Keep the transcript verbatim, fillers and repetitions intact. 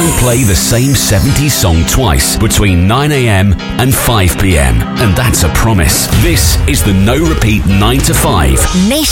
don't play the same seventies song twice between nine a.m. and five p.m. And that's a promise. This is the No Repeat nine to five. Nation